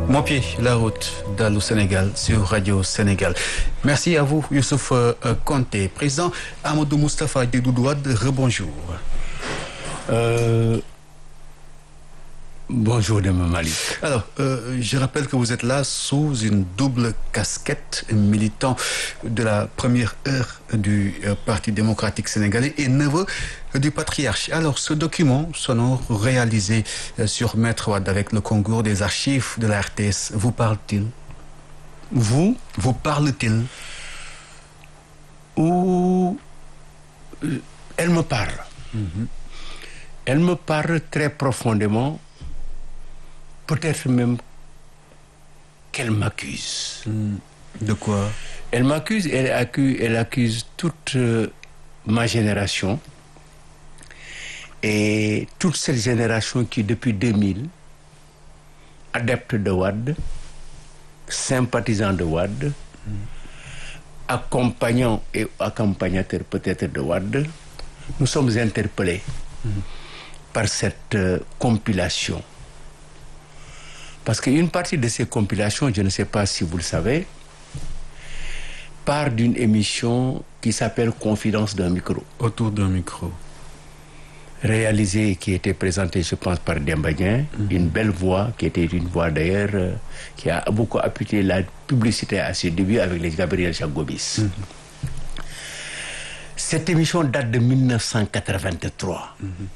Mon pied, la route d'Allô Sénégal sur Radio Sénégal. Merci à vous, Youssouf Konté. Président Amadou Moustapha Doudou Wade, rebonjour. Bonjour, Deme Mali. Alors, je rappelle que vous êtes là sous une double casquette, militant de la première heure du Parti démocratique sénégalais et neveu du patriarche. Alors, ce document sonore réalisé sur Maître Wade avec le concours des archives de la RTS, vous parle-t-il? Vous parle-t-il? Ou elle me parle. Elle me parle très profondément. Peut-être même qu'elle m'accuse. De quoi? Elle m'accuse, elle accuse toute ma génération et toute cette génération qui, depuis 2000, adepte de Wade, sympathisant de Wade, accompagnant et accompagnateur peut-être de Wade, nous sommes interpellés par cette compilation. Parce qu'une partie de ces compilations, je ne sais pas si vous le savez, part d'une émission qui s'appelle Confidence d'un micro. Autour d'un micro. Réalisée, qui était présentée, je pense, par Dembagnen, une belle voix, qui était une voix d'ailleurs, qui a beaucoup appuyé la publicité à ses débuts avec les Gabriel Chagobis. Cette émission date de 1983.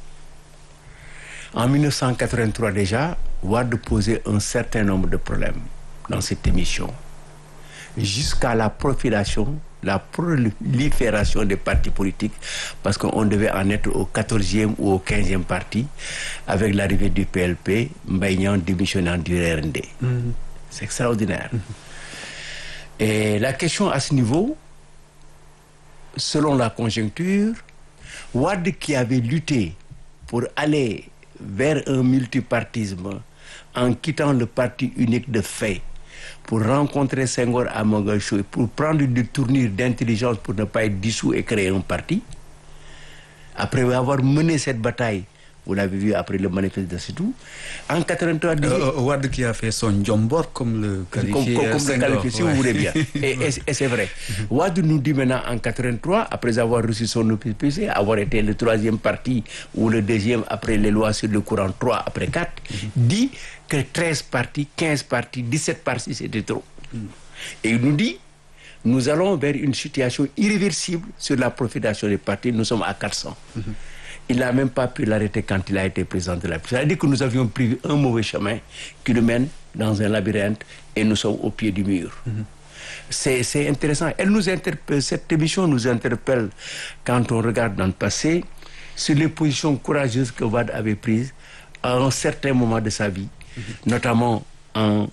En 1983 déjà, Wade posait un certain nombre de problèmes dans cette émission, jusqu'à la profilation, la prolifération des partis politiques, parce qu'on devait en être au 14e ou au 15e parti, avec l'arrivée du PLP, Mbaye Niang démissionnant du RND. C'est extraordinaire. Et la question à ce niveau, selon la conjoncture, Wade qui avait lutté pour aller vers un multipartisme en quittant le parti unique de fait pour rencontrer Senghor à Mogadiscio et pour prendre des tournures d'intelligence pour ne pas être dissous et créer un parti. Après avoir mené cette bataille, vous l'avez vu après le manifeste de Sétou, en 83... Wade qui a fait son jombor comme le qualifié si vous voulez bien. Et c'est vrai. Wade nous dit maintenant en 83, après avoir reçu son OPPC, avoir été le troisième parti ou le deuxième après les lois sur le courant 3 après 4, dit que 13 partis, 15 partis, 17 partis, c'était trop. Et il nous dit, nous allons vers une situation irréversible sur la profilation des partis, nous sommes à 400. Il n'a même pas pu l'arrêter quand il a été président de la République. C'est-à-dire que nous avions pris un mauvais chemin qui nous mène dans un labyrinthe et nous sommes au pied du mur. C'est intéressant. Cette émission nous interpelle quand on regarde dans le passé sur les positions courageuses que Wade avait prises à un certain moment de sa vie, notamment en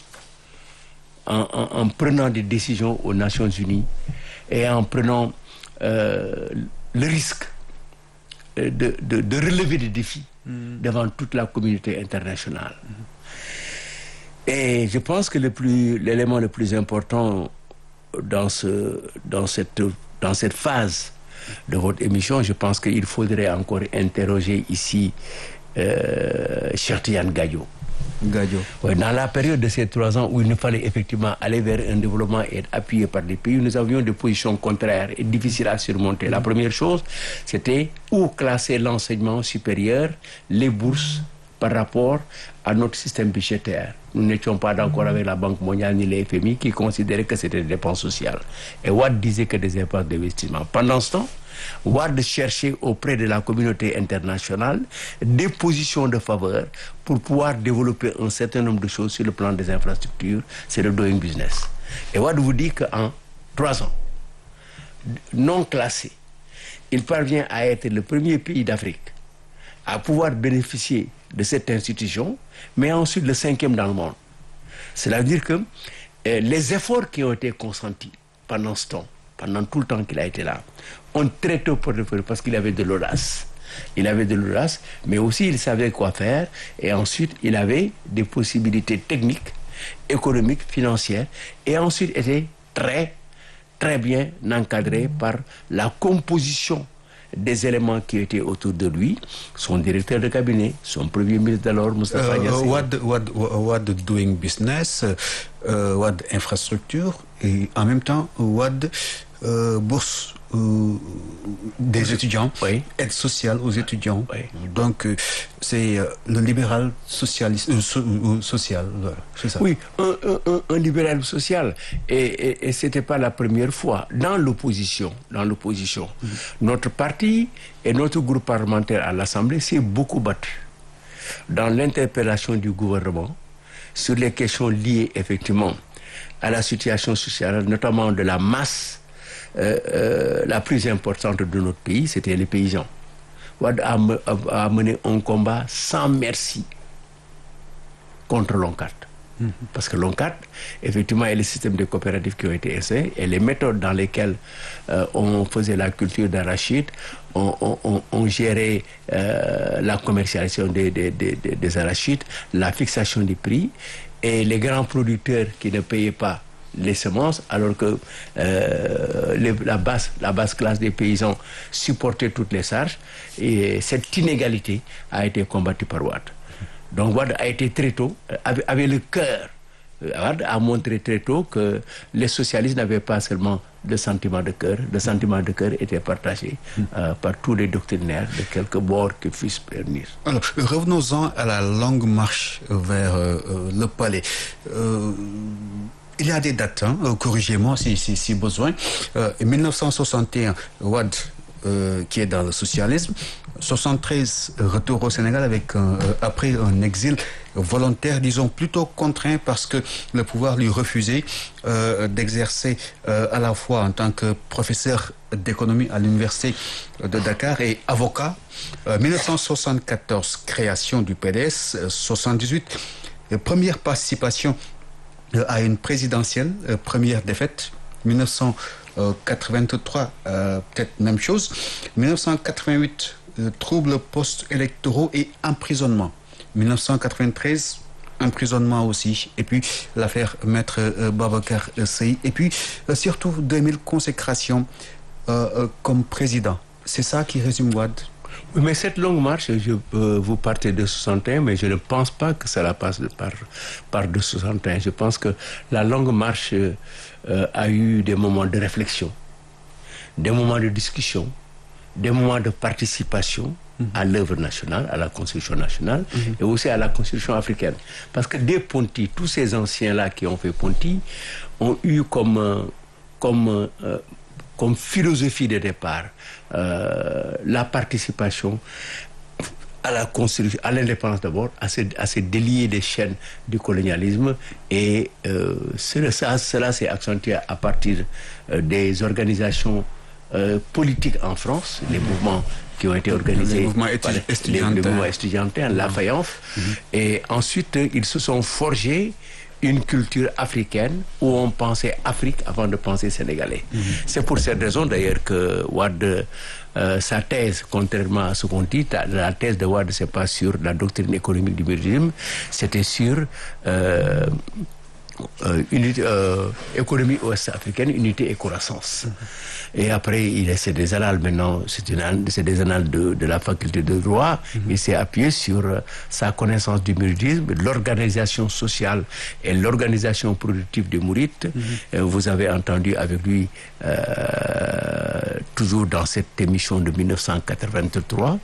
prenant des décisions aux Nations Unies et en prenant le risque de relever des défis devant toute la communauté internationale. Et je pense que l'élément le plus important dans cette phase de votre émission, je pense qu'il faudrait encore interroger ici Cheikh Tidiane Gadio. Ouais, dans la période de ces 3 ans où il nous fallait effectivement aller vers un développement et être appuyé par des pays, nous avions des positions contraires et difficiles à surmonter. La première chose, c'était où classer l'enseignement supérieur, les bourses par rapport à notre système budgétaire. Nous n'étions pas d'accord avec la Banque mondiale ni les FMI qui considéraient que c'était des dépenses sociales. Et Wade disait que des dépenses d'investissement. Pendant ce temps, Wade cherchait auprès de la communauté internationale des positions de faveur pour pouvoir développer un certain nombre de choses sur le plan des infrastructures, c'est le doing business. Et Wade vous dit qu'en 3 ans, non classé, il parvient à être le premier pays d'Afrique à pouvoir bénéficier de cette institution, mais ensuite le 5e dans le monde. Cela veut dire que les efforts qui ont été consentis pendant ce temps, pendant tout le temps qu'il a été là, ont très tôt portefeuille parce qu'il avait de l'audace. Il avait de l'audace, mais aussi il savait quoi faire. Et ensuite, il avait des possibilités techniques, économiques, financières. Et ensuite, était très, très bien encadré par la composition des éléments qui étaient autour de lui, son directeur de cabinet, son premier ministre d'alors, Moustapha Niasse. Wade doing business, Wade infrastructure, et en même temps Wade bourse des étudiants, oui. Aide sociale aux étudiants. Oui. Donc c'est le libéral socialiste, social, voilà, c'est ça. Oui, un libéral social. Et c'était pas la première fois. Dans l'opposition, notre parti et notre groupe parlementaire à l'Assemblée s'est beaucoup battu dans l'interpellation du gouvernement sur les questions liées effectivement à la situation sociale, notamment de la masse la plus importante de notre pays, c'était les paysans. Wade a mené un combat sans merci contre l'ONCAD. Parce que l'ONCAD, effectivement, et les systèmes de coopératives qui ont été essayés, et les méthodes dans lesquelles on faisait la culture d'arachide, on gérait la commercialisation des arachides, la fixation des prix, et les grands producteurs qui ne payaient pas les semences, alors que la basse classe des paysans supportait toutes les charges. Et cette inégalité a été combattue par Wade. Donc Wade a été très tôt, avait le cœur. Wade a montré très tôt que les socialistes n'avaient pas seulement le sentiment de cœur était partagé par tous les doctrinaires de quelque bord que puissent prévenir. Alors, revenons-en à la longue marche vers le palais. Il y a des dates, corrigez-moi si besoin. 1961, Wade, qui est dans le socialisme. 73, retour au Sénégal après un exil volontaire, disons plutôt contraint, parce que le pouvoir lui refusait d'exercer à la fois en tant que professeur d'économie à l'université de Dakar et avocat. 1974, création du PDS. 78, première participation à une présidentielle, première défaite. 1983, peut-être même chose. 1988, troubles post-électoraux et emprisonnement. 1993, emprisonnement aussi. Et puis l'affaire Maître Babacar Seye. Et puis surtout 2000, consécration comme président. C'est ça qui résume Wade. Oui, mais cette longue marche, vous partez de 61, mais je ne pense pas que cela passe par de 61. Je pense que la longue marche a eu des moments de réflexion, des moments de discussion, des moments de participation à l'œuvre nationale, à la Constitution nationale, et aussi à la Constitution africaine. Parce que dès Ponty, tous ces anciens-là qui ont fait Ponty ont eu comme philosophie de départ la participation à la Constitution, à l'indépendance d'abord, à se délier des chaînes du colonialisme, et cela s'est accentué à partir des organisations politiques en France, les mouvements qui ont été organisés par les mouvements estudiantins, la Faïence, et ensuite ils se sont forgés une culture africaine où on pensait Afrique avant de penser sénégalais. C'est pour cette raison d'ailleurs que Wade, sa thèse, contrairement à ce qu'on dit, la thèse de Wade, c'est pas sur la doctrine économique du mouridisme, c'était sur économie ouest-africaine, unité et croissance. Et après, c'est des annales maintenant, c'est des annales de la faculté de droit. Il s'est appuyé sur sa connaissance du mouridisme, de l'organisation sociale et l'organisation productive des mourites. Vous avez entendu avec lui, toujours dans cette émission de 1983,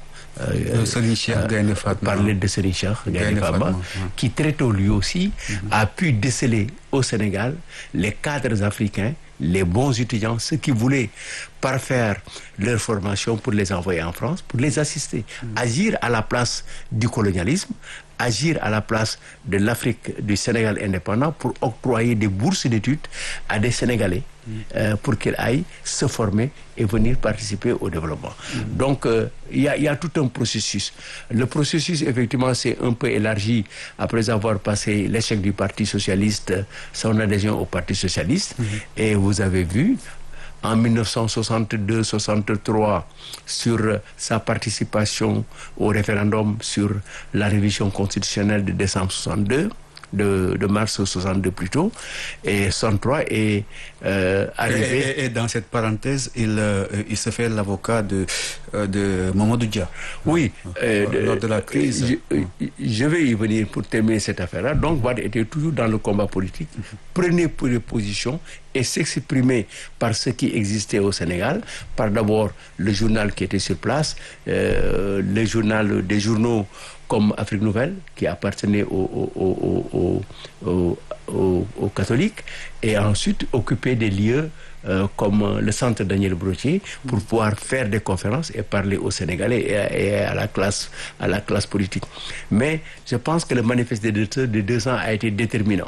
parler de Serigne Cheikh Gaïndé Fatma, qui très tôt lui aussi a pu déceler au Sénégal les cadres africains, les bons étudiants, ceux qui voulaient parfaire leur formation pour les envoyer en France, pour les assister, agir à la place du colonialisme, agir à la place de l'Afrique, du Sénégal indépendant, pour octroyer des bourses d'études à des Sénégalais pour qu'ils aillent se former et venir participer au développement. Donc, il y a tout un processus. Le processus, effectivement, s'est un peu élargi après avoir passé l'échec du Parti socialiste, son adhésion au Parti socialiste. Et vous avez vu, en 1962-63, sur sa participation au référendum sur la révision constitutionnelle de décembre 62, de mars 62 plutôt, et 63 est arrivé. Et dans cette parenthèse, il se fait l'avocat de Mamadou Dia. Oui, lors de la crise. Je vais y venir pour terminer cette affaire-là. Donc, Wade était toujours dans le combat politique, prenait pour les positions et s'exprimait par ce qui existait au Sénégal, par d'abord le journal qui était sur place, le journal des journaux comme Afrique Nouvelle, qui appartenait aux catholiques, et ensuite occuper des lieux comme le centre Daniel Brottier pour pouvoir faire des conférences et parler aux Sénégalais et à la classe politique. Mais je pense que le manifeste des 2 ans a été déterminant.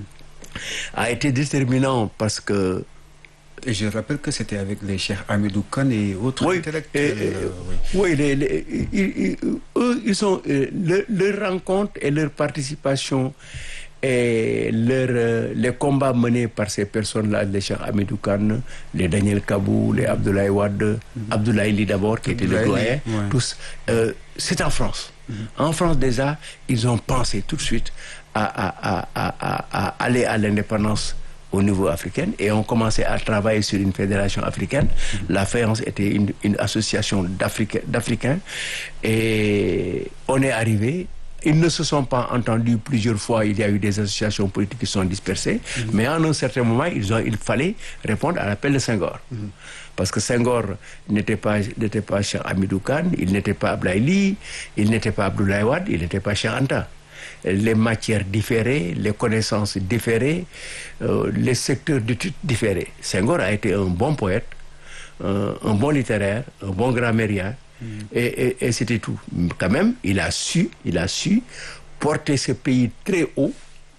A été déterminant parce que... Et je rappelle que c'était avec les Cheikh Hamidou Kane et autres intellectuels. Oui, eux, ils ont leur rencontre et leur participation et les combats menés par ces personnes-là, les Cheikh Hamidou Kane, les Daniel Kabou, les Abdoulaye Wade, Abdoulaye Ly d'abord, qui était le doyen, tous, c'est en France. En France, déjà, ils ont pensé tout de suite à aller à l'indépendance au niveau africain et ont commencé à travailler sur une fédération africaine. La FAIANS était une association d'Africains et on est arrivé. Ils ne se sont pas entendus plusieurs fois. Il y a eu des associations politiques qui sont dispersées. Mais à un certain moment, il fallait répondre à l'appel de Senghor. Parce que Senghor n'était pas Cheikh Hamidou Kane, il n'était pas Abdoulaye Ly, il n'était pas Abdoulaye Wade, il n'était pas Cheikh Anta. Les matières différaient, les connaissances différaient, les secteurs d'études différaient. Senghor a été un bon poète, un bon littéraire, un bon grammairien, et c'était tout. Quand même, il a su porter ce pays très haut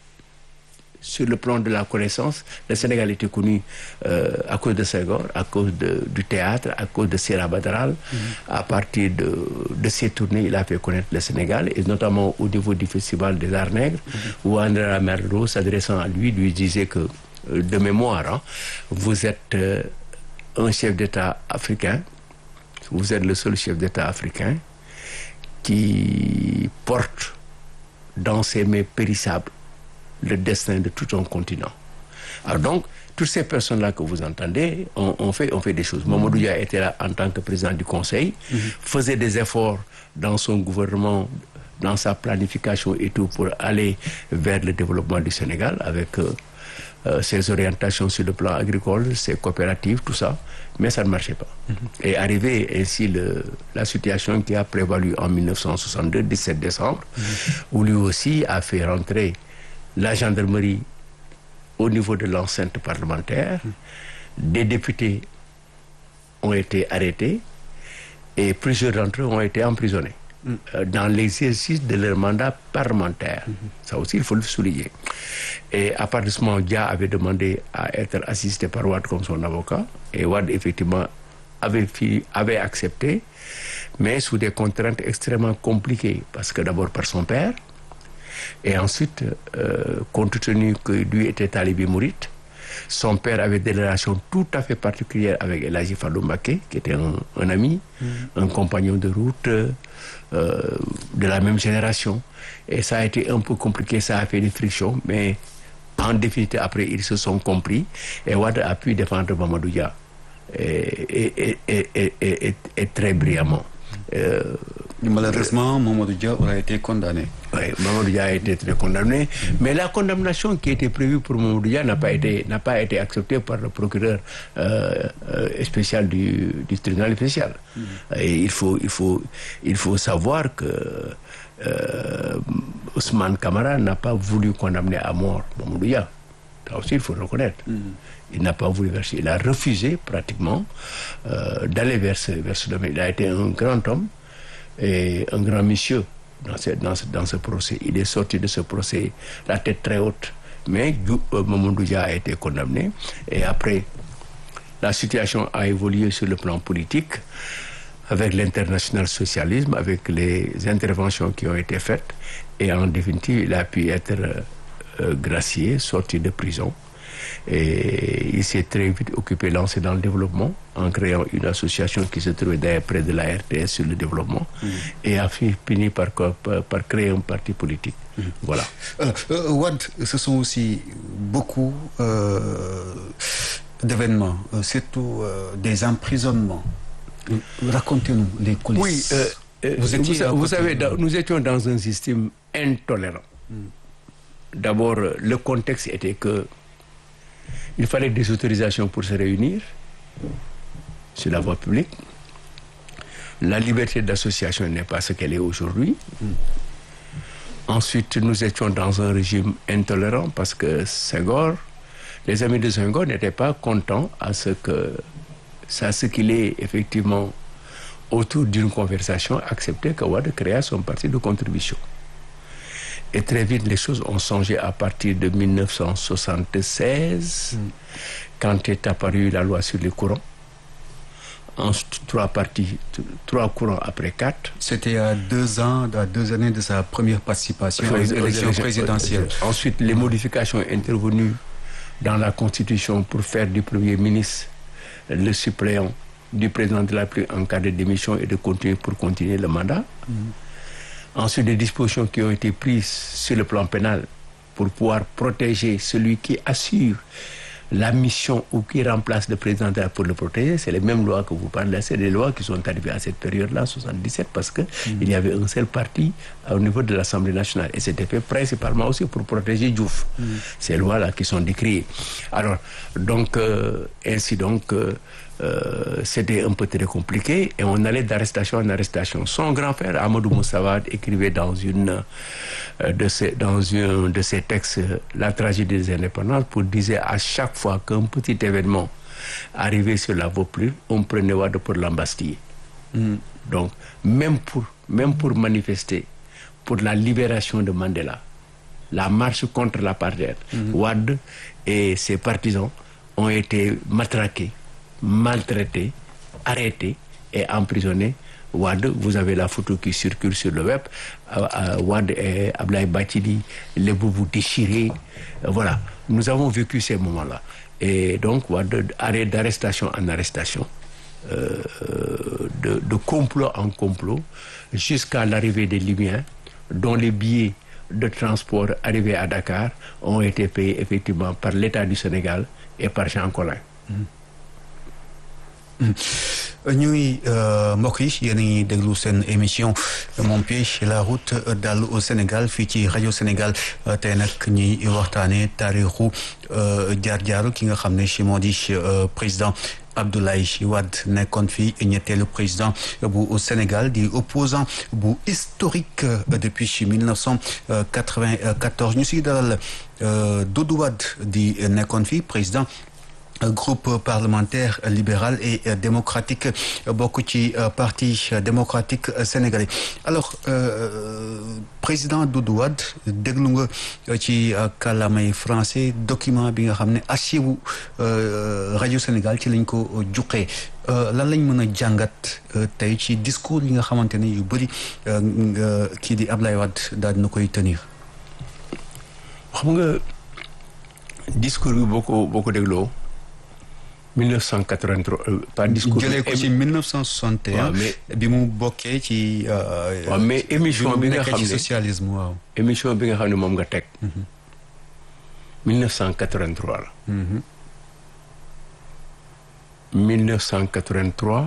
sur le plan de la connaissance. Le Sénégal était connu à cause de Senghor, à cause du théâtre, à cause de Sera Badral. À partir de ses tournées, il a fait connaître le Sénégal, et notamment au niveau du Festival des Arts Nègres, où André Ramerlo, s'adressant à lui disait que, de mémoire, vous êtes un chef d'État africain, vous êtes le seul chef d'État africain qui porte dans ses mains périssables le destin de tout un continent. Alors donc, toutes ces personnes-là que vous entendez, on fait des choses. Mamadou Dia était là en tant que président du Conseil, faisait des efforts dans son gouvernement, dans sa planification et tout, pour aller vers le développement du Sénégal, avec ses orientations sur le plan agricole, ses coopératives, tout ça. Mais ça ne marchait pas. Et arrivé ainsi la situation qui a prévalu en 1962, 17 décembre, où lui aussi a fait rentrer la gendarmerie au niveau de l'enceinte parlementaire. Des députés ont été arrêtés et plusieurs d'entre eux ont été emprisonnés dans l'exercice de leur mandat parlementaire. Ça aussi, il faut le souligner. Et à partir de ce moment, Dia avait demandé à être assisté par Wade comme son avocat, et Wade, effectivement, avait accepté, mais sous des contraintes extrêmement compliquées, parce que d'abord par son père, et ensuite, compte tenu que lui était talibé mouride, son père avait des relations tout à fait particulières avec El Hadji Fallou Mbacké, qui était un ami, un compagnon de route de la même génération. Et ça a été un peu compliqué, ça a fait des frictions, mais en définitive, après, ils se sont compris. Et Wade a pu défendre Mamadou Dia et très brillamment. Malheureusement, Mamadou Dia aura été condamné. Oui, Mamadou Dia a été très condamné, mais la condamnation qui était prévue pour Mamadou Dia n'a pas été acceptée par le procureur spécial du tribunal spécial. Et il faut savoir que Ousmane Camara n'a pas voulu condamner à mort Mamadou Dia. Ça aussi, il faut le reconnaître. Il n'a pas voulu verser. Il a refusé pratiquement d'aller vers ce domaine. Il a été un grand homme et un grand monsieur dans ce procès. Il est sorti de ce procès la tête très haute. Mais Mamadou Dia a été condamné. Et après, la situation a évolué sur le plan politique, avec l'international socialisme, avec les interventions qui ont été faites. Et en définitive, il a pu être gracié, sorti de prison. Et il s'est très vite occupé, lancé dans le développement, en créant une association qui se trouvait d'ailleurs près de la RTS sur le développement, et a fini par créer un parti politique. Voilà. Wade, ce sont aussi beaucoup d'événements, surtout des emprisonnements. Racontez-nous les coulisses. Oui, vous savez, nous étions dans un système intolérant. D'abord, le contexte était que il fallait des autorisations pour se réunir sur la voie publique. La liberté d'association n'est pas ce qu'elle est aujourd'hui. Ensuite, nous étions dans un régime intolérant parce que Senghor, les amis de Senghor n'étaient pas contents à ce qu'il ait effectivement, autour d'une conversation, accepté que Wade créa son parti de contribution. Et très vite, les choses ont changé à partir de 1976, quand est apparue la loi sur les courants. En 3 courants après 4. C'était à 2 années de sa première participation aux élections présidentielles. Ensuite, les modifications intervenues dans la Constitution pour faire du Premier ministre le suppléant du président de la République en cas de démission et pour continuer le mandat. Ensuite, des dispositions qui ont été prises sur le plan pénal pour pouvoir protéger celui qui assure la mission ou qui remplace le président de la République pour le protéger. C'est les mêmes lois que vous parlez. C'est des lois qui sont arrivées à cette période-là, 77, parce qu'il y avait un seul parti au niveau de l'Assemblée nationale. Et c'était fait principalement aussi pour protéger Diouf. Ces lois-là qui sont décriées. Alors, donc, ainsi donc, c'était un peu très compliqué et on allait d'arrestation en arrestation. Son grand frère, Amadou Moussawad, écrivait dans un de ses textes La tragédie des indépendances, pour dire à chaque fois qu'un petit événement arrivait sur la voie publique, on prenait Wade pour l'embastiller. Donc, même pour manifester pour la libération de Mandela, la marche contre l'apartheid, Wade et ses partisans ont été matraqués, maltraités, arrêtés et emprisonnés. Wade, vous avez la photo qui circule sur le web. Wade et Ablaye Bathily, les boubous déchirés. Voilà, nous avons vécu ces moments-là. Et donc, Wade, arrêt d'arrestation en arrestation, de complot en complot, jusqu'à l'arrivée des Libyens, dont les billets de transport arrivés à Dakar ont été payés effectivement par l'État du Sénégal et par Jean Collin. ñuy mbokk yi yéen a ngi déglu seen émission Mon pied la route daal au Sénégal fii ci rajo Sénégal tey nag ñuy waxtaanee taarixu jaar-jaaru ki nga xam ne si moo di président Abdoulaye Wade nekkoon fii ñetteelu président bu Sénégal di opposant bu historique depuis 1994 ñu si dalal Doudou Wade di nekkoon fii président groupe parlementaire libéral et démocratique bokk ci parti démocratique sénégalais. Alors président Doudou Wade déglu nga ci kàllaamay français document bi nga xam ne archive rajo Sénégal ci lañ ko juqee lan lañ mën a jàngat tey ci discours yi nga xamante ne yu bëri kii di Abdoulaye Wade daal dina koy tenir. xam nga discours bi boo ko dégloo 1983 par discours jëlee ko ci 1961 bi mu bokkee ci waaw mais émission bi nga xam ne socialisme waaw émission bi nga xam ne moom nga teg 1983 la 1983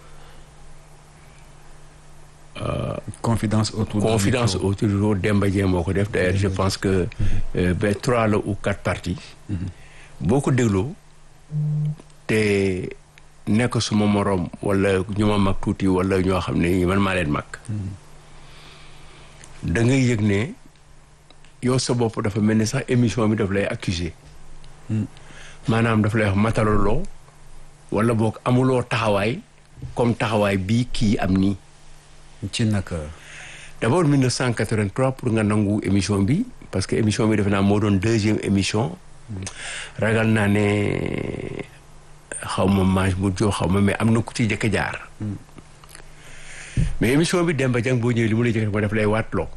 confidence autour du Demba Dieng moo ko def d'ailleurs je pense que 3 la ou 4 parties boo ko dégloo te nekk suma morom wala ñu ma mag tuuti wala ñoo xam ne man maa leen mag da ngay yëg ne yow sa bopp dafa mel ni sax émission bi daf lay accuser maanaam daf lay wax mataloloo wala boog amuloo taxawaay comme taxawaay bii kii am nii ci naka d'abord 1983 pour nga nangu émission bi parce que émission bi defe naa moo doon 2e émission ragal naa ne xaw ma mange bu joo xaw ma mais am na ku ci jëkk jaar mais émission bi Demba Dieng boo ñëwee li mu lay jëkk ba def lay waatloo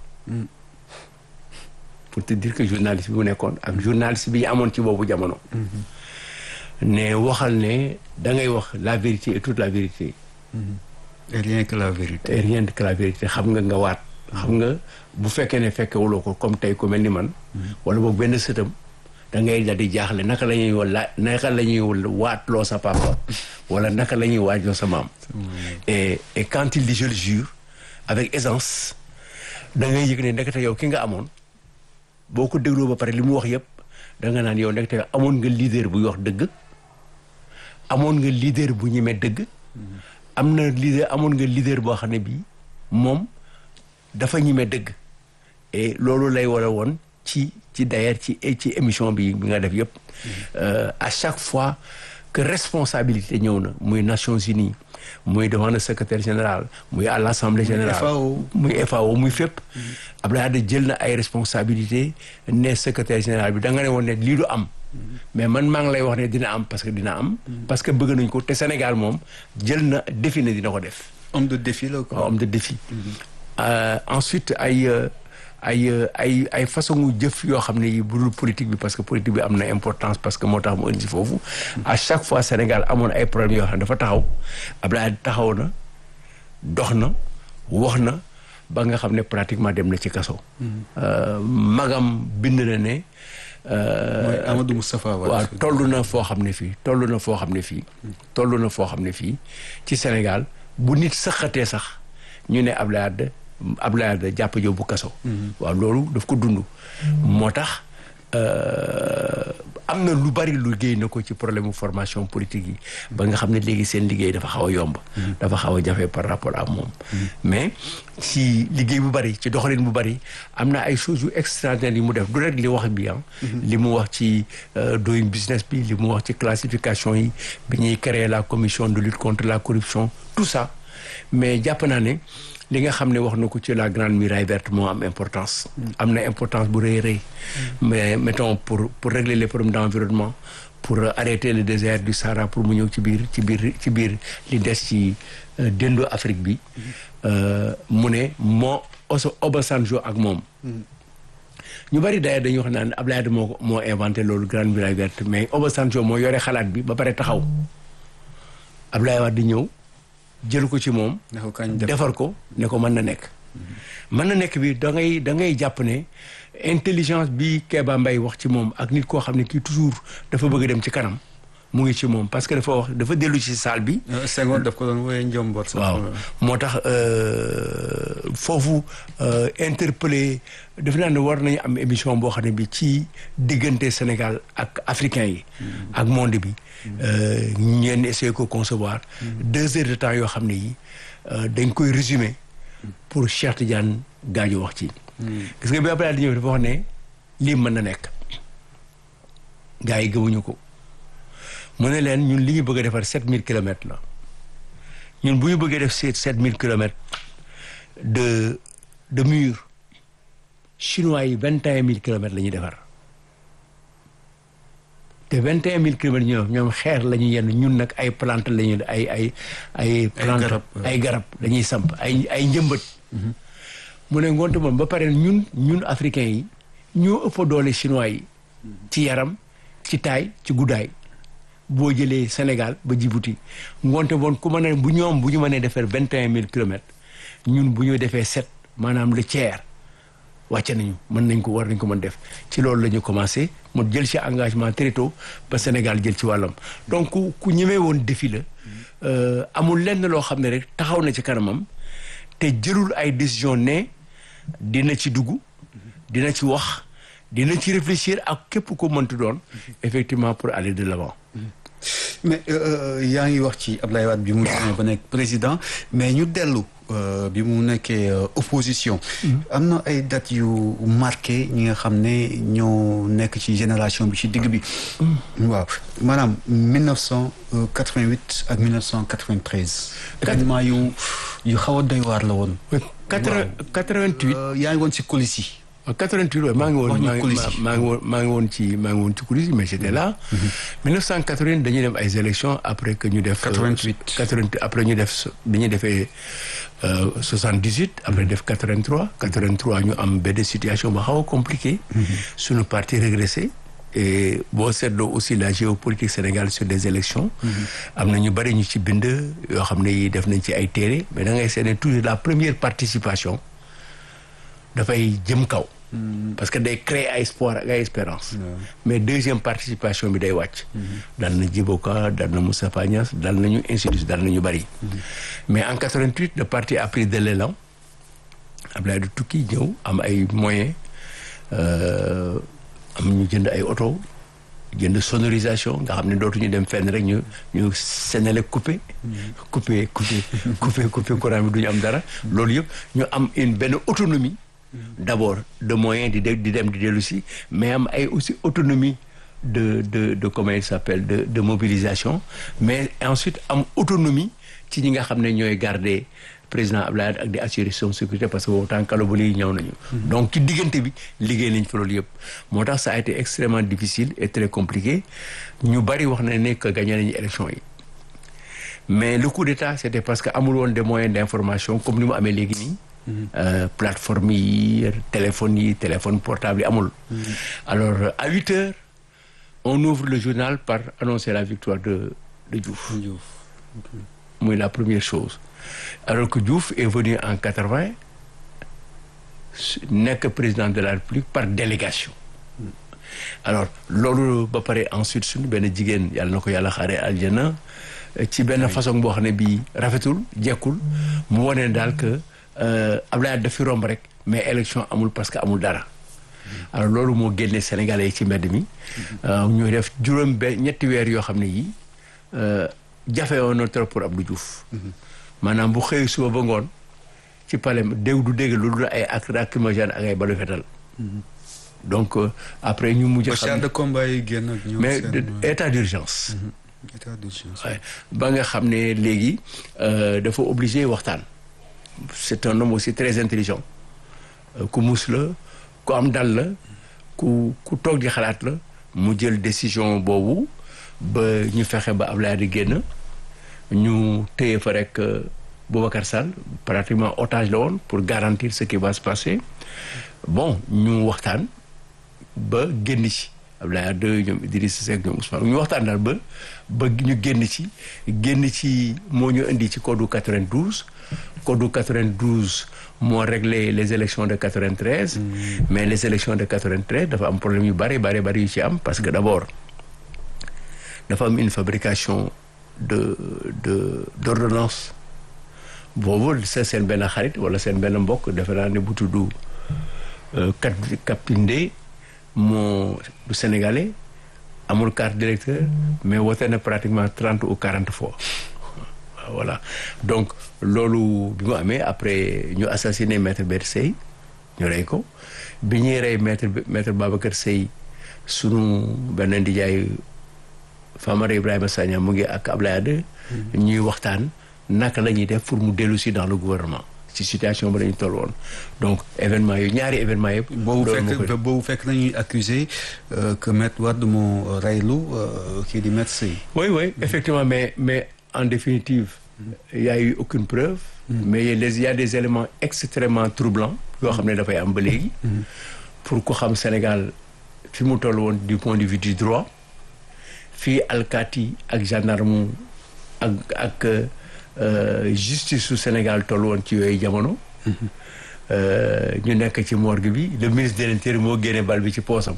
pour te dire que journaliste bi mu nekkoon ak journaliste bi amoon ci boobu jamono ne waxal ne da ngay wax la vérité et toute la vérité et rien que la vérité xam nga waat xam nga bu fekkee ne fekkewuloo ko comme tey ku mel ni man wala boog benn sëtam da ngay daal di jaaxle naka la ñuy waatloo sa papa wala naka la ñuy waatloo sa maam et quand il dit je le jure avec aisance da ngay yëg ne ndekete yow ki nga amoon boo ko dégloo ba pare li mu wax yëpp da nga naan yow ndekete yow amoon nga leader buy wax dëgg amoon nga leader bu ñemee dëgg amoon nga leader boo xam ne bii moom dafa ñemee dëgg et loolu lay war a woon ci d'ailleurs ci émission bi nga def yëpp à chaque fois que responsabilité ñëw na muy Nations Unies muy devant le secrétaire général muy à l'Assemblée générale muy FAO muy fépp Abdoulaye Wade jël na ay responsabilité ne secrétaire général bi da nga ne woon ne lii du am mais man maa ngi lay wax ne dina am parce que dina am parce que bëgg nañ ko te Sénégal moom jël na défi ne dina ko def homme de défi la quoi. homme de défi ensuite ay façon jëf yoo xam ne yi budul politique bi parce que politique bi am na importance parce que moo tax mu indi si foofu à chaque fois Sénégal amoon ay problèmes yoo xam ne dafa taxaw Abdoulaye taxaw na dox na wax na ba nga xam ne pratiquement dem na ci kaso magam bind na ne mooy Amadou Moustapha waaw toll na foo xam ne fii ci Sénégal bu nit saxatee sax ñu ne Abdoulaye Wade jàpp bu kaso waaw loolu daf ko dund moo tax am na lu bari lu liggéey na ko ci problème mu formation politique yi ba nga xam ne léegi seen liggéey dafa xaw a yomb dafa xaw a jafe par rapport à moom mais ci liggéey bu bari ci doxalin bu bari am na ay choses yu extraordinaires yi mu def du rek li wax bi li mu wax ci doing business bi li mu wax ci classification yi bi ñuy créer la commission de lutte contre la corruption tout ça mais jàpp naa ne li nga xam ne wax na ko ci la grande muraille verte moo am importance am na importance bu rëy mais mettons pour régler les problèmes d'environnement pour arrêter le désert du Sahara pour mu ñëw ci biir li des ci déndu Afrique bi mu ne moo Obasanjo ak moom ñu bari d'ailleurs dañuy wax naan Abdoulaye Wade moo inventé loolu grande muraille verte mais Obasanjo moo yore xalaat bi ba pare taxaw Abdoulaye Wade di ñëw jël ko ci moom defar ko ne ko mën na nekk bi da ngay jàpp ne intelligence bi Kéba Mbaye wax ci moom ak nit koo xam ne kii toujours dafa bëgg dem ci kanam mu ngi ci moom parce que dafa dellu ci salle bi Senghor daf ko doon wooyee njomboot sax waaw moo tax foofu interpellé def naa ne war nañu am émission boo xam ne bi ci diggante Sénégal ak africain yi ak monde bi ñenn essayer ko concevoir 2 heures de temps yoo xam ne yi dañ koy résumer pour Cheikh Tidiane Gadio wax ci gis nga bi Abdoulaye di ñëw dafa wax ne lii mën na nekk gars yi gëmuñu ko mu ne leen ñun li ñu bëgg a defar 7000 kilomètres la ñun bu ñu bëggee def 7000 kilomètres de mur chinois yi 21000 kilomètres la ñuy defar te 21000 kilomètres ñoom xeer la ñuy yenn ñun nag ay plante la ñuy ay plante ay garab dañuy samp ay njëmbat mu ne ngoonte moom ba pare ñun africains yi ñoo ëpp doole chinois yi ci yaram ci taay ci guddaay boo jëlee Sénégal ba Djibouti ngoonte woon ku mën a bu ñu mënee defar 21000 kilomètres ñun bu ñu defee 7 maanaam le tiers wàcce nañu war nañ ko mën def ci loolu la ñu commencé mu jël ci engagement très tôt ba Sénégal jël ci wàllam donc ku ñemee woon défi la amul lenn loo xam ne rek taxaw na ci kanamam te jëlul ay décision ne dina ci dugg dina ci wax dina ci réfléchir ak képp ko mënti doon effectivement pour aller de l'avant mais yaa ngi wax ci Abdoulaye Wade bi mu demee ba nekk président mais ñu dellu bi mu nekkee opposition am na ay dates yu marqué ñi nga xam ne ñoo nekk ci génération bi ci digg bi waaw maanaam 1988 ak 1993 événement yu xaw a doy waar la woon 88 yaa ngi woon ci coulisses yi 88 maa ngi woon ci coulisses yi mais j'étais là 1980 dañuy dem ay élections après que ñu def 88 après ñu def bi ñu defee 78 après def 83 ñu am benn situation ba xaw a compliqué suñu parti régressé et boo seetloo aussi la géopolitique Sénégal sur des élections am na ñu bari ñu ci bind yoo xam ne yi def nañ ci ay téere mais da ngay seetlee toujours la première participation dafay jëm kaw. Parce que day créer ay espoir ak ay espérance. Mais deuxième participation bi day wàcc. dal na Djibo Ka dal na Moustapha Niasse dal nañu ainsi de suite dal nañu bari. Mais en 88 le parti a pris de l'élan. Abdoulaye di tukki ñëw am ay moyens am ñu jënd ay oto jënd sonorisation nga xam ne dootuñu dem fenn rek ñu Senelec coupé courant bi duñu am dara. Loolu yëpp ñu am benn autonomie. D'abord de moyens di dem di dellu si mais am ay aussi autonomie de comment il s'appelle de mobilisation mais ensuite am autonomie ci ñi nga xam ne ñooy garder président Abdoulaye ak di assurer son sécurité parce que autant kalobali yi ñëw nañu. Donc ci diggante bi liggéey nañ fa loolu yëpp moo tax ça a été extrêmement difficile et très compliqué ñu bari wax na ne que gagné nañu élection yi mais le coup d'état c'était parce que amul woon des moyens d'information comme ni mu amee léegi nii. Plateforme yi téléphone portable yi amul. Alors à 8h on ouvre le journal par annoncer la victoire de Diouf. Muy la première chose. Alors que Diouf est venu en 80 nekk président de la République par délégation. Alors loolu ba pare ensuite suñu benn jigéen yàlla na ko yàlla xaaree aljana ci benn façon boo xam ne bii rafetul jekkul mu wane daal que. Abdoulaye daf fi romb rek mais élection amul parce que amul dara alors loolu moo génne Sénégalais yi ci mbedd mi ñuy def ñetti weer yoo xam ne yii jafe woon na trop pour Abdou Diouf maanaam bu xëy suba ba ngoon ci palais du dégg lu dul ay ak lacrymogène ak ay balu fetal donc après ñu mujj xam de combat yi génn ak ñoom mais état d'urgence ouais. Ba nga xam ne léegi dafa obligé waxtaan. C'est un homme aussi très intelligent ku mus la ku am dal la ku toog di xalaat la mu jël décision boobu ba ñu fexe ba Abdoulaye di génn ñu téye fa rek Boubacar Sall pratiquement otage la woon pour garantir ce qui va se passer bon ñu waxtaan ba génn ci Abdoulaye de ñoom Idrissa Seck ñoom Ousmane ñu waxtaan daal ba ñu génn ci moo ñu indi ci code 92 code 92 moo réglé les élections de 93 mais les élections de 93 dafa am problème yu bari yu ci am parce que d'abord dafa am une fabrication d'ordonnance boobu seen benn xarit wala seen benn mbokk defe naa ne bu tudd Kapinde moo du sénégalais amul carte d'électeur mais wote na pratiquement 30 ou 40 fois voilà donc loolu bi mu amee après ñu assassiné maître Babacar Seye ñu rey ko bi ñuy rey maître Babacar Seye sunu benn ndijaay Famara Ibrahima Sagna mu ngi ak Ablaye Wade ñuy waxtaan naka la ñuy def pour mu dellu si dans le gouvernement ci situation ba lañu toll woon donc événement yu ñaari événement yëpp. boobu fekk nañuy accusé que maître Wade moo reylu kii di maître Seye. oui effectivement mais en définitive il y a eu aucune preuve. mais il y a des éléments extrêmement troublants yoo xam ne dafay am ba léegi. pour ko xam Sénégal fi mu toll woon du point de vue du droit fii alkaati ak gendarme ak justice su Sénégal toll woon ci yooyu jamono. ñu nekk ci morgue bi le ministre de l'Intérieur moo génne bal bi ci poosam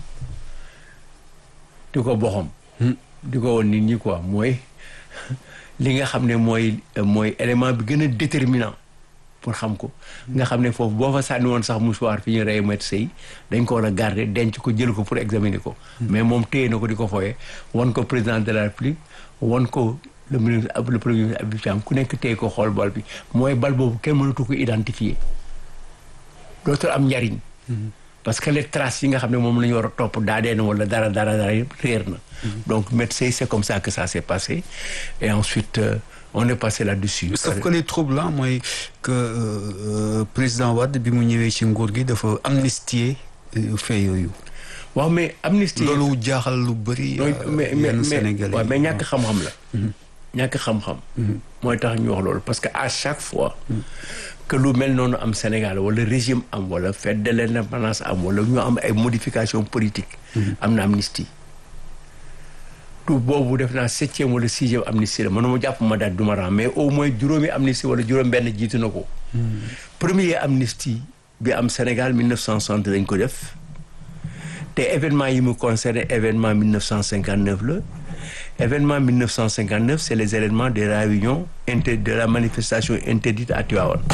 di ko boxam. di ko woon nit ñi quoi mooy li nga xam ne mooy élément bi gën a déterminant pour xam ko. nga xam ne foofu boo fa sànni woon sax mouchoir fi ñu rey maître Seye dañ ko war a garder denc ko jël ko pour examiner ko. mais moom téye na ko di ko fooyee wan ko président de la République wan ko. le premier ministre Habib Thiam ku nekk tey ko xool bal bi mooy bal boobu kenn mënatu ko identifier dootul am njariñ parce que les traces yi nga xam ne moom la ñu war a topp daadee na wala dara réer na donc maître Seye c'est comme ça que ça s'est passé et ensuite on est passé là-dessus. sauf que les troublant mooy que président Wade bi mu ñëwee ci nguur gi dafa amnistier fait yooyu. waaw mais amnistie loolu jaaxal lu bëri. yenn Sénégalais waaw mais ñàkk xam-xam la. ñàkk xam-xam. mooy tax ñu wax loolu parce que à chaque fois. que lu mel noonu am Sénégal wala régime am wala fête de l'indépendance am wala ñu am ay modifications politiques. am na amnistie. tout boobu def naa 7e wala 6e amnistie la mënuma jàpp ma daal du ma ram mais au moins juróomi amnistie wala juróom-benn jiitu na ko. premier amnistie bi am Sénégal 1960 dañ ko def te événement yi mu concerné événement 1959 la événement 1959 c'est les événements de la réunion de la manifestation interdite à Tivaouane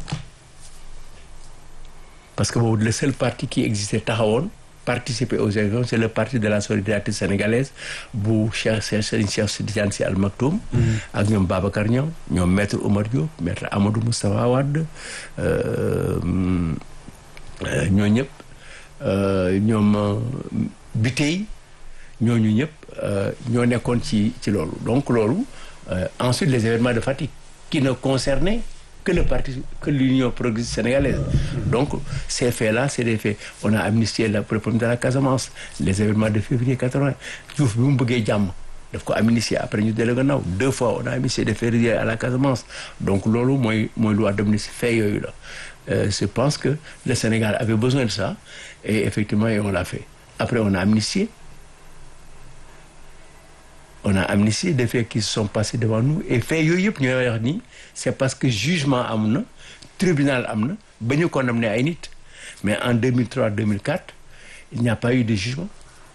parce que boobu le seul parti qui existait taxawoon participer aux élections c'est le parti de la solidarité sénégalaise bu Serigne Cheikh Tidiane Sy Al Maktoum ak ñoom Babacar Niang ñoom maître Oumar Diop maître Amadou Moustapha Wade ñoo ñëpp ñoom Bitèye ñooñu ñëpp ñoo nekkoon ci loolu donc loolu ensuite les événements de Fatick qui ne concernaient que l'Union progressiste sénégalaise donc ces faits-là c'est des faits on a amnistié le problème de la Casamance les événements de février 80 Diouf bi mu bëggee jàmm daf ko amnistié après ñu dellu gannaaw 2 fois on a amnistié de février à la Casamance donc loolu mooy loi d'amnistie fait yooyu la je pense que le Sénégal avait besoin de ça et effectivement on l'a fait après on a amnistié des faits qui se sont passés devant nous et faits yooyu yëpp ñooy wax ni c'est parce que jugement am na tribunal am na ba ñu condamné ay nit mais en 2003 2004 il n'y a pas eu de jugement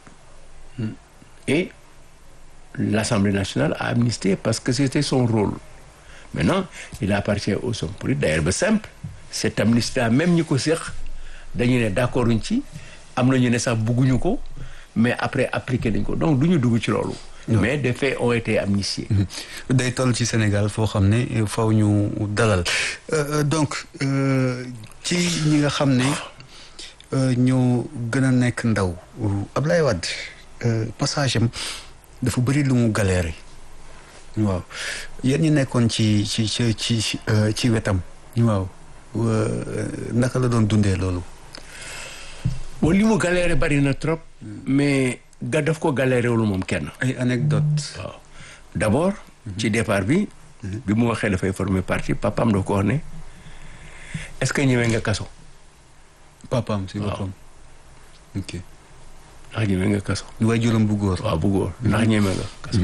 et l'Assemblée nationale a amnistié parce que c'était son rôle maintenant il appartient aux hommes politiques d'ailleurs ba simple cette amnistie-là même ñi ko séq dañu ne d'accord uñ ci am na ñu ne sax bëgguñu ko mais après appliqué nañ ko donc du ñu dugg ci loolu mais des faits ont été amnistiés. day toll ci Sénégal foo xam ne faw ñu dalal donc ci ñi nga xam ne ñoo gën a nekk ndaw Ablaye Wade passage am dafa bëri lu mu galéré waaw yéen ñi nekkoon ci wetam waaw naka la doon dundee loolu. bon li mu galéré bari na trop mais. daf ko galéré wul moom kenn. ay anecdote waaw d'abord. ci départ bi. bi mu waxee dafay former parti papaam da ko wax ne est-ce que ñëwee nga kaso. papaam si boppam. ok. ndax ñëwee nga kaso. way juróom bu góor. waaw bu góor ndax ñëwee nga kaso.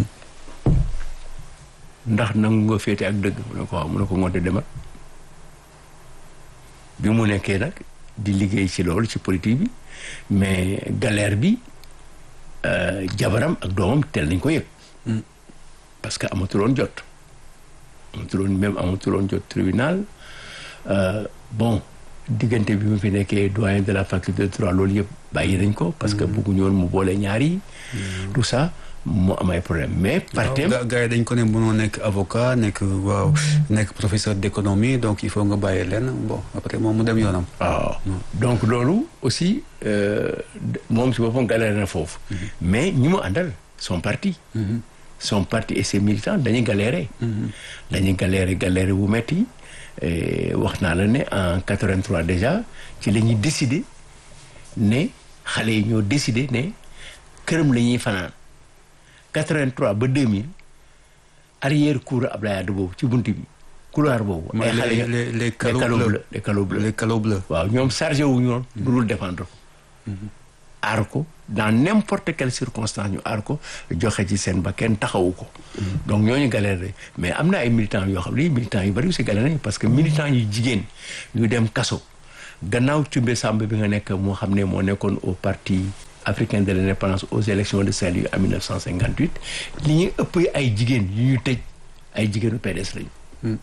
ndax nangu nga féete ak dëgg mu ne ko waaw mu ne ko ngoonte demal bi mu nekkee nag di liggéey ci loolu ci politique bi mais galère bi. jabaram ak doomam teel nañ ko yëg parce que amatuloon jot amatuloon jot tribunal bon diggante bi mu fi nekkee doyen de la faculté de droit loolu yëpp bàyyi nañ ko parce que bëgguñu woon mu boole ñaari tout ça mu am ay problème mais partem gars yi dañ ko ne mënoo nekk avocat nekk professeur d'économie donc il faut nga bàyyi leen bon après moom mu dem yoonam. waaw donc loolu aussi moom si boppam galère na foofu mais ñi mu àndal son parti et ses militants dañuy galérer galère bu metti wax naa la ne en 83 déjà ci la ñuy décider ne xale yi ñoo décider ne këram la ñuy fanaan 83 ba 2000 arrière cour Abdoulaye Wade boobu ci buntu bi couloir boobu. ay xale les calots bleus waaw ñoom chargé wu ñu woon. lu dul défendre ko. aar ko dans n'importe quelle circonstance ñu aar ko joxe ci seen ba kenn taxawu ko. donc ñooñu galère mais am na ay militants yoo xam ne militants yu bari aussi galère nañu parce que militants yu jigéen yu dem kaso gannaaw Cumbe Samba bi nga nekk moo xam ne moo nekkoon au parti. africain de l'indépendance aux élections de Saint-Louis en 1958 li ñuy ëpp ay jigéen yu ñu tëj ay jigéenu PDS lañu.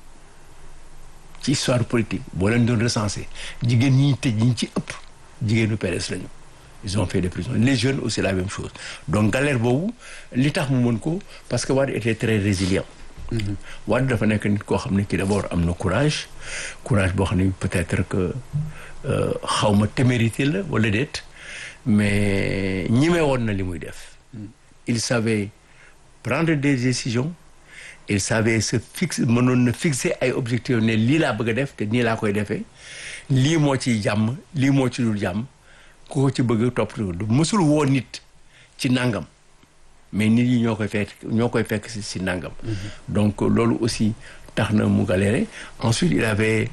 ci histoire politique boo leen doon recenser jigéen ñi ñu tëj ñi ci ëpp jigéenu PDS lañu. ils ont fait des prisons les jeunes aussi la même chose donc galère boobu li tax mu mën ko parce que Wade était très résilient. Wade dafa nekk nit koo xam ne ki d'abord am na courage boo xam ne peut-être que xaw ma témérité la wala déet. mais ñime woon na li muy def il savait prendre des décisions il savait mënoon na fixer ay objectifs ne lii laa bëgg a def te nii laa koy defee lii moo ciy jàmm lii moo ci dul jàmm ku ko ci bëgg topp du mësul woo nit ci nangam mais nit yi ñoo koy fekk si nangam donc loolu aussi tax na mu galéré ensuite il avait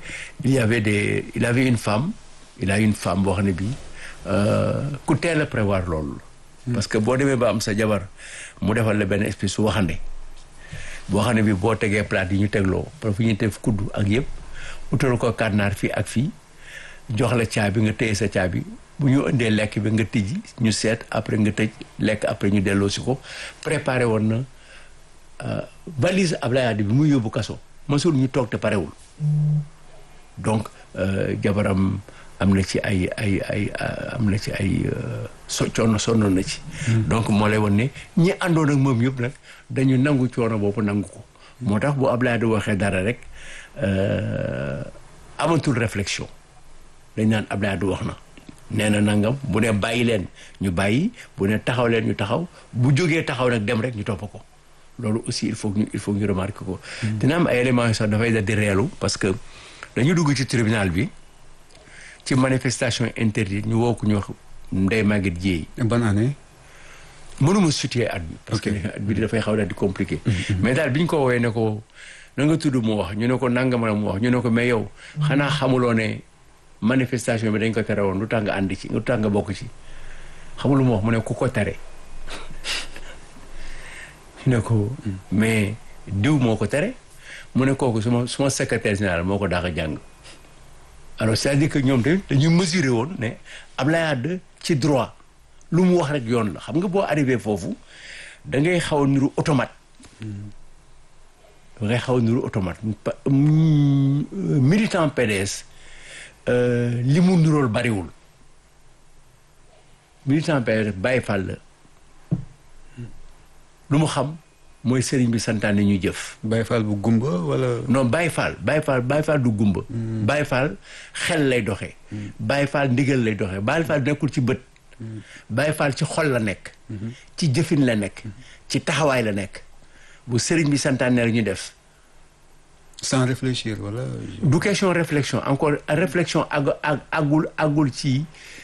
une femme boo xam ne bii ku teel a prévoir loolu parce que boo demee ba am sa jabar mu defal la benn espèce su waxande boo xam ne bi boo tegee plate yi ñu tegloo par fu ñu teg kuddu ak yëpp utal ko kànnaar fii ak fii jox la caabi nga téye sa caabi bu ñu indee lekk bi nga tijji ñu seet après nga tëj lekk après ñu delloo si ko préparé woon na valise Ablaye Wade bi muy yóbbu kaso masul ñu toog te parewul donc jabaram am na ci ay coono sonnoon na ci donc moo lay won ne ñi àndoon ak moom yëpp nag dañu nangu coono boobu nangu ko moo tax bu Ablaye Wade waxee dara rek amatul réflexion dañ naan Ablaye Wade wax na nee na nangam bu ne bàyyi leen ñu bàyyi bu ne taxaw leen ñu taxaw bu jógee taxaw nag dem rek ñu topp ko loolu aussi il faut ñu remarquer ko dina am ay éléments yu sax dafay da di reelu parce que dañu dugg ci tribunal bi ci manifestation interdite ñu woo ko ñu wax Ndeye Maguette Dièye. Bonne année. mënuma situer at bi parce que at bi dafay xaw daal di compliqué mais daal bi ñu ko woowee ne ko na nga tudd mu wax ñu ne ko nangam la mu wax ñu ne ko mais yow xanaa xamuloo ne manifestation bi dañ ko tere woon lu tax nga ànd ci lu tax nga bokk ci xamulu mu wax mu ne ku ko tere ñu ne ko mais diw moo ko tere mu ne kooku suma secrétaire général moo ko daax a jàng alors c'est-à-dire que ñoom tamit dañuy mesurer woon ne Ablaye Wade ci droit lu mu wax rek yoon la xam nga boo arrivé foofu da ngay xaw a niru automate da ngay xaw a niru automate militant PDS li mu nirool bariwul militant PDS Baye Fall la lu mu xam mooy sëriñ bi santaane ñu jëf. Baye Fall bu gumba wala. non Baye Fall du gumba. Baye Fall xel lay doxee. Baye Fall ndigal lay doxee Baye Fall nekkul ci bët. Baye Fall ci xol la nekk. ci jëfin la nekk. ci taxawaay la nekk. bu sëriñ bi santaane rek ñu def. sans réfléchir wala. du question réflexion encore réflexion àggul ci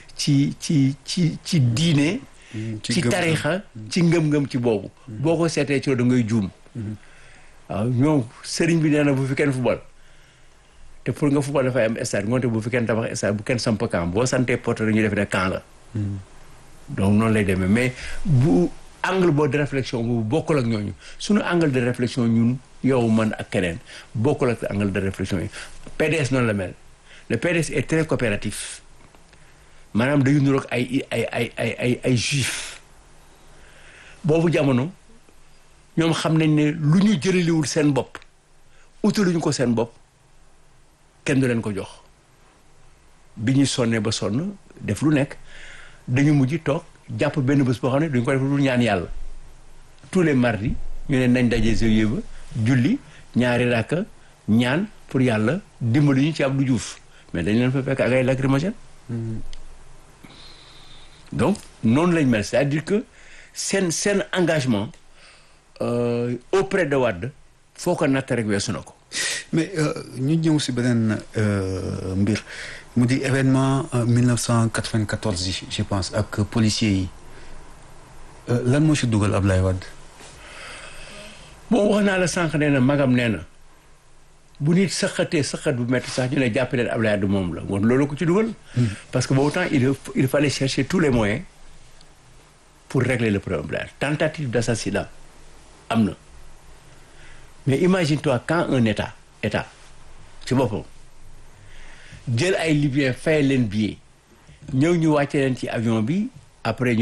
diine. ci tarixa ci ngëm-ngëm ci boobu boo ko seetee ci da ngay juum waaw ñoom sëriñ bi nee na bu fi kenn football te pour nga football dafay am stade ngoonte bu fi kenn tabax stade bu kenn samp camp boo santee porte ñu def ne camp la donc noonu lay demee mais bu angle boo de réflexion boobu bokkul ak ñooñu suñu angle de réflexion ñun yow man ak keneen bokkul ak angle de réflexion yi PDS noonu la mel le PDS est très coopératif maanaam dañu niroog ay juif boobu jamono ñoom xam nañ ne lu ñu jëlaliwul seen bopp utaluñu ko seen bopp kenn du leen ko jox bi ñu sonnee ba sonn def lu nekk dañu mujj toog jàpp benn bés boo xam ne duñ ko def lu ñaan yàlla tous les mardis ñu ne nañ daje zawiya ba julli ñaari rakka ñaan pour yàlla dimbali ñu ci Abdou Diouf mais dañ leen fa fekk ak ay lacrymogène donc noonu lañ mel c'est-à-dire que seen engagement auprès de Wade foo ko natt rek weesu na ko. mais ñu ñëw si beneen mbir mu di événement 1994 yi je pense ak policiers yi lan moo si dugal Ablaye Wade. bon wax naa la sànq nee na magam nee na bu nit sëqatee sëqat bu métti sax ñu ne jàpp leen Ablaye Wade moom la woon loolu ko ci dugal. parce que boobu temps il fallait chercher tous les moyens pour régler le problème. Tentative d'assassinat am na mais imagine-toi quand un état ci boppam jël ay Libyens fay leen billet ñëw ñu wàcce leen ci avion bi après